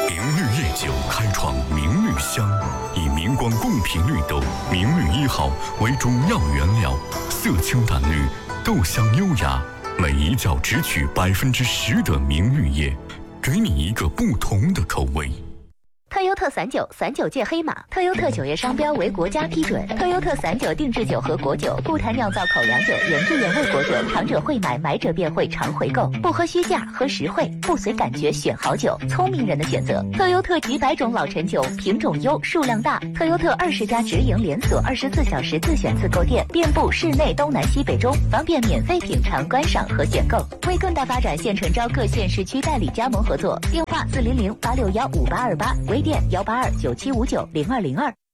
明绿夜酒开创明绿香，以明光贡品绿豆明绿1号为主要原料，色清淡绿，豆香优雅，每一角只取10%的明绿叶，给你一个不同的口味。 特优特散酒，散酒界黑马。特优特酒业商标为国家批准。特优特散酒定制酒和果酒，不谈酿造口粮酒，原汁原味果酒，尝者会买，买者便会常回购。不喝虚价，喝实惠，不随感觉选好酒，聪明人的选择。特优特几百种老陈酒，品种优，数量大。特优特20家直营连锁，24小时自选自购店，遍布市内东南西北中，方便免费品尝、观赏和选购。为更大发展，现诚招各县市区代理加盟合作，电话400-861-5828，微店182-9759-0202。